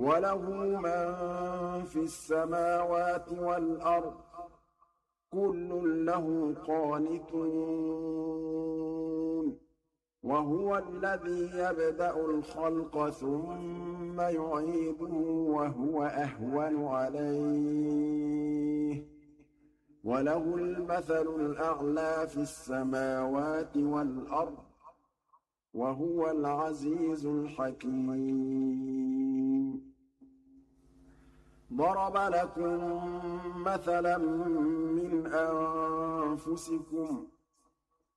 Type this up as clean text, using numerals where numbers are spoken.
وَلَهُ مَن فِي السَّمَاوَاتِ وَالْأَرْضِ ۖ كُلٌّ لَّهُ قَانِتُونَ وَهُوَ الَّذِي يَبْدَأُ الْخَلْقَ ثُمَّ يُعِيدُهُ وَهُوَ أَهْوَنُ عَلَيْهِ ۖ وَلَهُ الْمَثَلُ الْأَعْلَىٰ فِي السَّمَاوَاتِ وَالْأَرْضِ ۖ وَهُوَ الْعَزِيزُ الْحَكِيمُ ضَرَبَ لَكُم مَّثَلًا مِّنْ أَنفُسِكُمْ ۖ